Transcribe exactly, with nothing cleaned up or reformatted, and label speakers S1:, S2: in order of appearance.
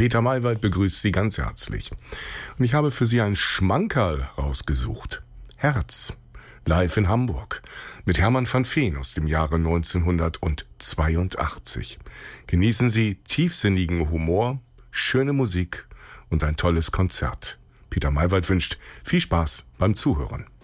S1: Peter Maywald begrüßt Sie ganz herzlich. Und ich habe für Sie ein Schmankerl rausgesucht. Herz, live in Hamburg, mit Hermann van Veen aus dem Jahre neunzehnhundertzweiundachtzig. Genießen Sie tiefsinnigen Humor, schöne Musik und ein tolles Konzert. Peter Maywald wünscht viel Spaß beim Zuhören.